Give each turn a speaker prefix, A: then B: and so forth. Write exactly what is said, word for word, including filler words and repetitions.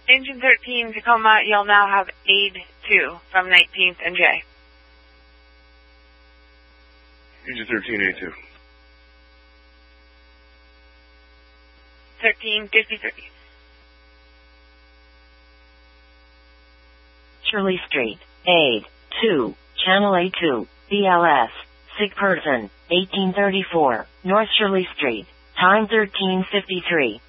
A: Engine thirteen, Tacoma, you'll now have aid two from nineteenth and J.
B: Engine thirteen, A two.
A: thirteen fifty-three.
C: Shirley Street, aid two, Channel A two, B L S, sick person, eighteen thirty-four, North Shirley Street, time thirteen fifty-three.